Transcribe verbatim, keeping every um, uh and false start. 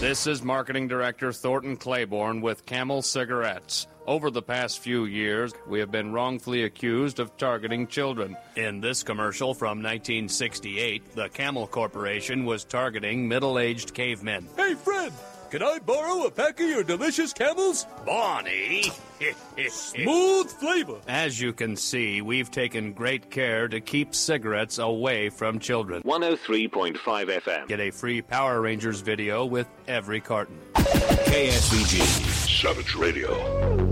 This is Marketing Director Thornton Claiborne with Camel Cigarettes. Over the past few years, we have been wrongfully accused of targeting children. In this commercial from nineteen sixty-eight, the Camel Corporation was targeting middle-aged cavemen. Hey, Fred, can I borrow a pack of your delicious Camels? Bonnie! Smooth flavor. As you can see, we've taken great care to keep cigarettes away from children. one oh three point five F M. Get a free Power Rangers video with every carton. K S V G. Savage Radio.